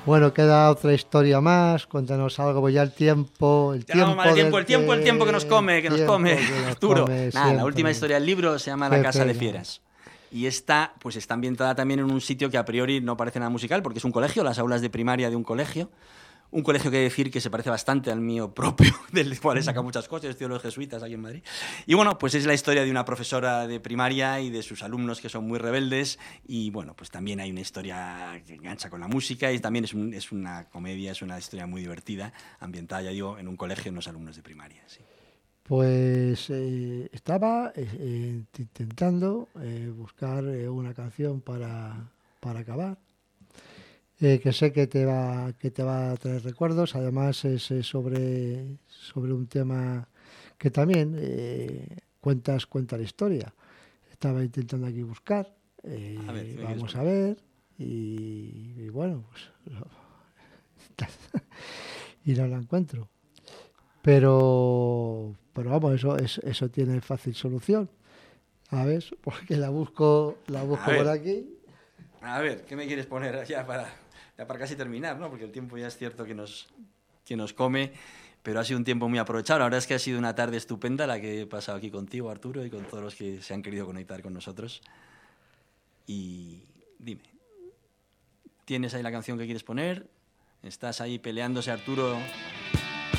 Bueno, queda otra historia más. Cuéntanos algo, pues ya el tiempo, el tiempo que nos come, Arturo. Nada, la última historia del libro se llama La casa de fieras. Y esta, pues está ambientada también en un sitio que a priori no parece nada musical, porque es un colegio, las aulas de primaria de un colegio. Un colegio que decir que se parece bastante al mío propio, del cual he sacado muchas cosas, estudio los jesuitas aquí en Madrid. Y bueno, pues es la historia de una profesora de primaria y de sus alumnos que son muy rebeldes. Y bueno, pues también hay una historia que engancha con la música y también es una comedia, es una historia muy divertida, ambientada, ya digo, en un colegio, en unos alumnos de primaria. Sí. Pues estaba intentando buscar una canción para acabar. Que sé que te va a traer recuerdos. Además es sobre un tema que también cuenta la historia. Estaba intentando aquí buscar. A ver, Vamos a ver. Y bueno, pues y no la encuentro. Pero vamos, eso tiene fácil solución. A ver, porque la busco por aquí. A ver, ¿qué me quieres poner ya para casi terminar, ¿no? Porque el tiempo ya es cierto que nos come, pero ha sido un tiempo muy aprovechado. La verdad es que ha sido una tarde estupenda la que he pasado aquí contigo, Arturo, y con todos los que se han querido conectar con nosotros. Y dime, ¿tienes ahí la canción que quieres poner? ¿Estás ahí peleándose, Arturo,